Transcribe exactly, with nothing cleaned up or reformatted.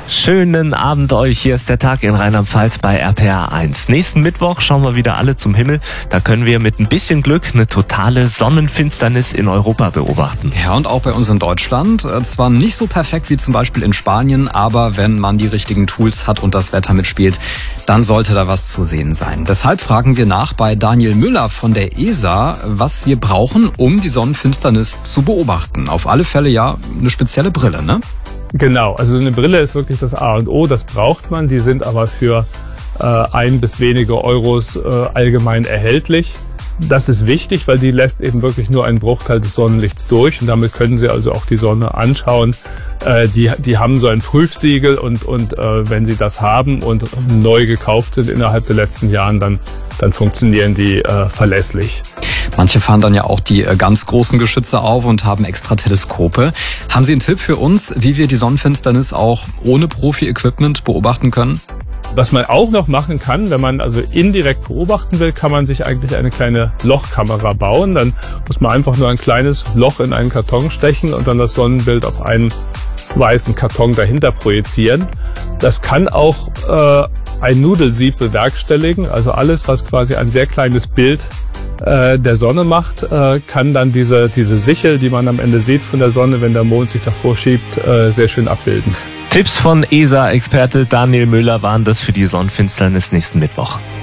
Schönen Abend euch, hier ist der Tag in Rheinland-Pfalz bei R P R eins. Nächsten Mittwoch schauen wir wieder alle zum Himmel. Da können wir mit ein bisschen Glück eine totale Sonnenfinsternis in Europa beobachten. Ja, und auch bei uns in Deutschland. Zwar nicht so perfekt wie zum Beispiel in Spanien, aber wenn man die richtigen Tools hat und das Wetter mitspielt, dann sollte da was zu sehen sein. Deshalb fragen wir nach bei Daniel Müller von der E S A, was wir brauchen, um die Sonnenfinsternis zu beobachten. Auf alle Fälle ja eine spezielle Brille, ne? Genau, also eine Brille ist wirklich das A und O, das braucht man. Die sind aber für äh, ein bis wenige Euros äh, allgemein erhältlich. Das ist wichtig, weil die lässt eben wirklich nur einen Bruchteil des Sonnenlichts durch und damit können Sie also auch die Sonne anschauen. Äh, die, die haben so ein Prüfsiegel und, und äh, wenn Sie das haben und neu gekauft sind innerhalb der letzten Jahren, dann, dann funktionieren die äh, verlässlich. Manche fahren dann ja auch die äh, ganz großen Geschütze auf und haben extra Teleskope. Haben Sie einen Tipp für uns, wie wir die Sonnenfinsternis auch ohne Profi-Equipment beobachten können? Was man auch noch machen kann, wenn man also indirekt beobachten will, kann man sich eigentlich eine kleine Lochkamera bauen. Dann muss man einfach nur ein kleines Loch in einen Karton stechen und dann das Sonnenbild auf einen weißen Karton dahinter projizieren. Das kann auch äh, ein Nudelsieb bewerkstelligen. Also alles, was quasi ein sehr kleines Bild äh, der Sonne macht, äh, kann dann diese, diese Sichel, die man am Ende sieht von der Sonne, wenn der Mond sich davor schiebt, äh, sehr schön abbilden. Tipps von E S A-Experte Daniel Müller waren das für die Sonnenfinsternis nächsten Mittwoch.